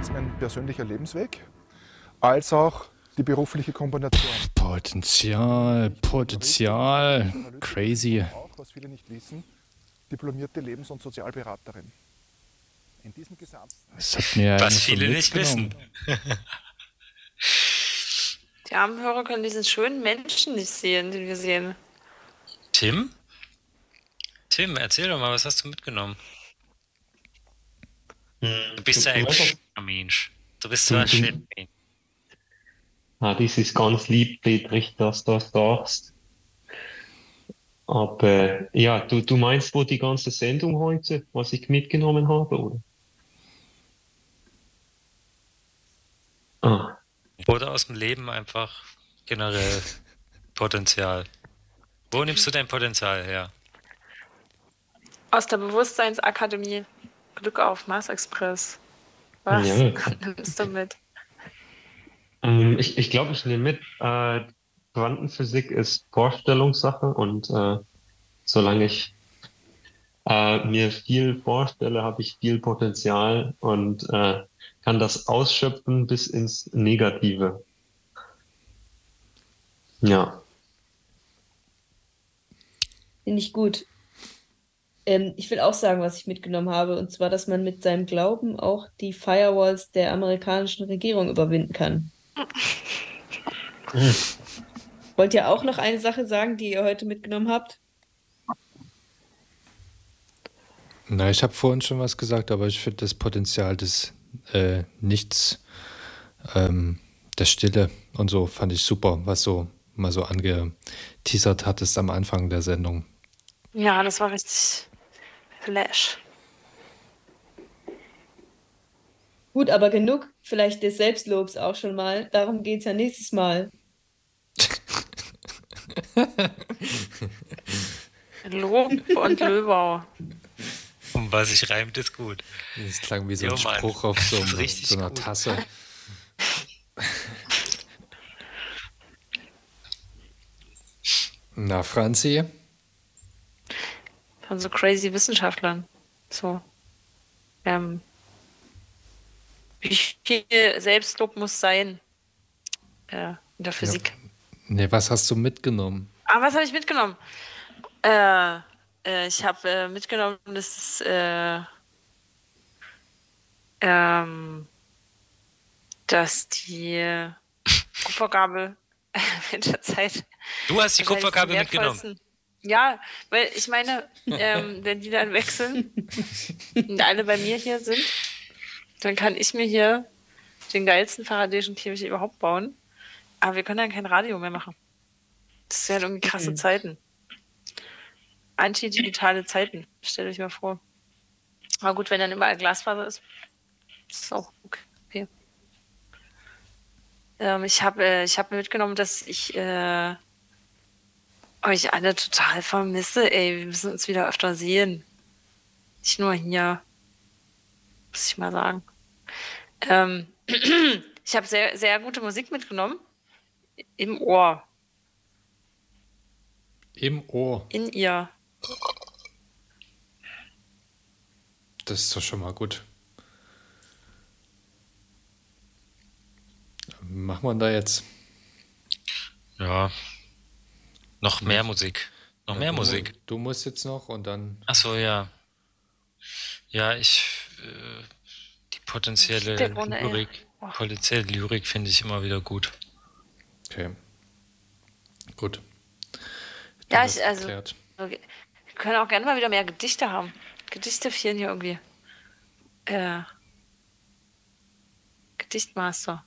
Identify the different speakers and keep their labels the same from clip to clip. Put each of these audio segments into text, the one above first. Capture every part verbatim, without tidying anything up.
Speaker 1: einerseits mein persönlicher Lebensweg, als auch die berufliche Kombination.
Speaker 2: Potenzial, Potenzial, crazy.
Speaker 1: Auch, was viele nicht wissen, diplomierte Lebens- und Sozialberaterin. In diesem Gesamt.
Speaker 2: Das hat mir
Speaker 3: Was
Speaker 2: einer so
Speaker 3: viele nicht
Speaker 2: mitgenommen.
Speaker 3: wissen.
Speaker 4: Die armen Hörer können diesen schönen Menschen nicht sehen, den wir sehen.
Speaker 3: Tim? Tim, erzähl doch mal, was hast du mitgenommen? Du bist ja ein schöner Mensch. Du bist so ein schöner Mensch.
Speaker 5: Ah, das ist ganz lieb, Dietrich, dass du das sagst. Aber ja, du, du meinst wohl die ganze Sendung heute, was ich mitgenommen habe, oder? Ah,
Speaker 3: Oder aus dem Leben einfach generell Potenzial. Wo nimmst du dein Potenzial her?
Speaker 4: Aus der Bewusstseinsakademie. Glück auf, Mars Express. Was
Speaker 5: Ja.
Speaker 4: nimmst du mit?
Speaker 5: ähm, ich ich glaube, ich nehme mit, äh, Quantenphysik ist Vorstellungssache und äh, solange ich äh, mir viel vorstelle, habe ich viel Potenzial und äh, kann das ausschöpfen bis ins Negative. Ja.
Speaker 6: Finde ich gut. Ähm, ich will auch sagen, was ich mitgenommen habe, und zwar, dass man mit seinem Glauben auch die Firewalls der amerikanischen Regierung überwinden kann. Wollt ihr auch noch eine Sache sagen, die ihr heute mitgenommen habt?
Speaker 2: Na, ich habe vorhin schon was gesagt, aber ich finde das Potenzial des äh, Nichts, ähm, der Stille und so fand ich super, was so mal so angeteasert hattest am Anfang der Sendung.
Speaker 4: Ja, das war richtig Flash.
Speaker 6: Gut, aber genug vielleicht des Selbstlobs auch schon mal. Darum geht es ja nächstes Mal.
Speaker 4: Lob und Löbau.
Speaker 3: Um was sich reimt, ist gut.
Speaker 2: Das klang wie so
Speaker 3: Jo,
Speaker 2: ein
Speaker 3: Mann.
Speaker 2: Spruch auf so,
Speaker 3: Das ist
Speaker 2: einem,
Speaker 3: richtig
Speaker 2: so einer
Speaker 3: gut.
Speaker 2: Tasse. Na, Franzi?
Speaker 4: Von so crazy Wissenschaftlern. So. Ähm, wie viel Selbstlob muss sein äh, in der Physik?
Speaker 2: Nee, was hast du mitgenommen?
Speaker 4: Ah, was habe ich mitgenommen? Äh, äh, ich habe äh, mitgenommen, dass es äh, ähm, dass die Kupfergabel mit der Zeit
Speaker 3: Du hast die
Speaker 4: wahrscheinlich
Speaker 3: Kupfergabel
Speaker 4: die
Speaker 3: mitgenommen.
Speaker 4: wertvollsten- Ja, weil ich meine, ähm, wenn die dann wechseln und alle bei mir hier sind, dann kann ich mir hier den geilsten faradäischen Käfig überhaupt bauen. Aber wir können dann kein Radio mehr machen. Das wären irgendwie krasse
Speaker 6: Mhm.
Speaker 4: Zeiten. Antidigitale Zeiten, stellt euch mal vor. Aber gut, wenn dann überall Glasfaser ist, ist es auch okay. Ähm, ich habe äh, ich hab mitgenommen, dass ich äh, euch alle total vermisse. Ey, wir müssen uns wieder öfter sehen. Nicht nur hier. Muss ich mal sagen. Ähm, ich habe sehr, sehr gute Musik mitgenommen. Im Ohr.
Speaker 2: Im Ohr.
Speaker 4: In ihr.
Speaker 2: Das ist doch schon mal gut. Machen wir da jetzt?
Speaker 3: Ja. Noch mehr Musik. Noch
Speaker 2: Ja,
Speaker 3: mehr
Speaker 2: du,
Speaker 3: Musik.
Speaker 2: Du musst jetzt noch und dann.
Speaker 3: Ach so, ja. Ja, ich äh, die potenzielle
Speaker 4: Der Grunde, ey.
Speaker 3: Lyrik,
Speaker 4: Oh.
Speaker 3: potenzielle Lyrik finde ich immer wieder gut.
Speaker 2: Okay. Gut.
Speaker 4: Ja,
Speaker 2: Dann ist
Speaker 4: ich- also-
Speaker 2: geklärt.
Speaker 4: Okay. Wir können auch gerne mal wieder mehr Gedichte haben. Gedichte fehlen hier irgendwie. Äh, Gedichtmaster.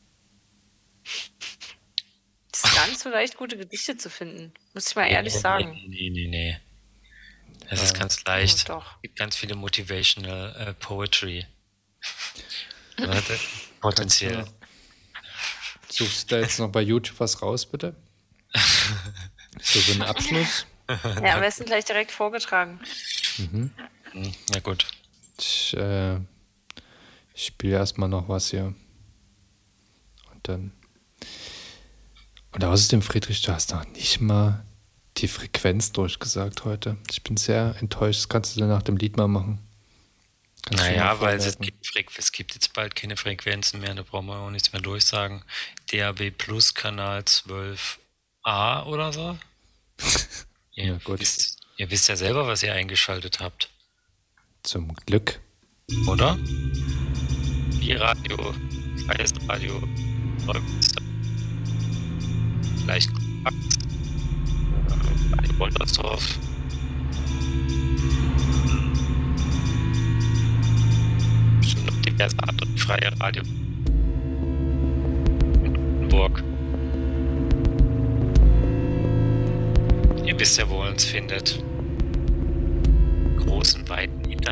Speaker 4: Es ist gar nicht so leicht, gute Gedichte zu finden. Muss ich mal ehrlich
Speaker 3: nee,
Speaker 4: sagen.
Speaker 3: Nee, nee, nee. Es ist
Speaker 2: Ja.
Speaker 3: ganz leicht.
Speaker 4: Oh, doch.
Speaker 3: Es gibt ganz viele Motivational äh, Poetry. Warte, potenziell.
Speaker 2: Suchst du da jetzt noch bei YouTube was raus, bitte? So für einen Abschluss?
Speaker 4: Ja, am besten gleich direkt vorgetragen.
Speaker 2: Mhm.
Speaker 3: Hm, ja gut.
Speaker 2: Ich äh, spiele erstmal noch was hier. Und dann. Und außerdem, Friedrich, du hast noch nicht mal die Frequenz durchgesagt heute. Ich bin sehr enttäuscht. Das kannst du dann nach dem Lied mal machen. Kannst du
Speaker 3: Naja,
Speaker 2: mal
Speaker 3: weil es,
Speaker 2: vormerken.
Speaker 3: gibt Frequ- es gibt jetzt bald keine Frequenzen mehr, da brauchen wir auch nichts mehr durchsagen. D A B Plus Kanal zwölf a oder so. Ihr,
Speaker 2: Ja, gut.
Speaker 3: Wisst, ihr wisst ja selber, was ihr eingeschaltet habt,
Speaker 2: Zum Glück.
Speaker 3: oder? Bi-Radio, freies Radio, Neumünster, leicht kompakt, äh, Radio Woltersdorf. Bestimmt noch diverse andere freie Radio in Burg. Ihr wisst ja, wo ihr uns findet. Großen, weiten